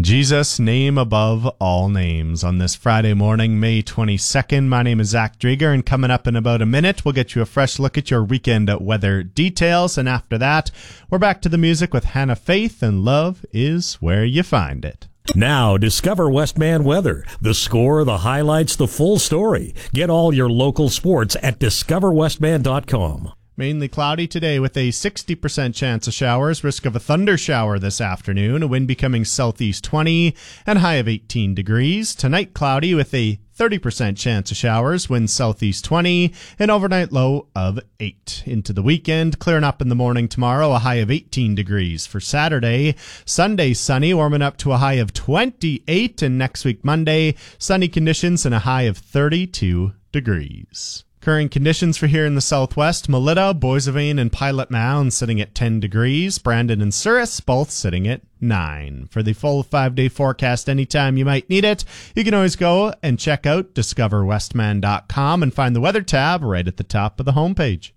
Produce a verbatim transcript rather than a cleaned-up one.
Jesus, name above all names. On this Friday morning, May twenty-second, my name is Zach Drieger, and coming up in about a minute, we'll get you a fresh look at your weekend weather details, and after that, we're back to the music with Hannah Faith, and love is where you find it. Now, discover Westman Weather. The score, the highlights, the full story. Get all your local sports at discover westman dot com. Mainly cloudy today with a sixty percent chance of showers, risk of a thunder shower this afternoon, a wind becoming southeast twenty, and high of eighteen degrees. Tonight, cloudy with a thirty percent chance of showers, wind southeast twenty, and overnight low of eight. Into the weekend, clearing up in the morning tomorrow, a high of eighteen degrees. For Saturday, Sunday sunny, warming up to a high of twenty-eight, and next week Monday, sunny conditions and a high of thirty-two degrees. Current conditions for here in the southwest, Melita, Boissevain, and Pilot Mound sitting at ten degrees. Brandon and Souris both sitting at nine. For the full five-day forecast anytime you might need it, you can always go and check out discover westman dot com and find the weather tab right at the top of the homepage.